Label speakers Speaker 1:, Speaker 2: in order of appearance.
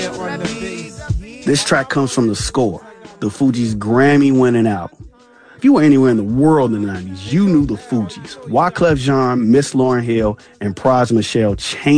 Speaker 1: This track comes from The Score, the Fugees' Grammy-winning album. If you were anywhere in the world in the 90s, you knew the Fugees. Wyclef Jean, Miss Lauryn Hill, and Pras Michel changed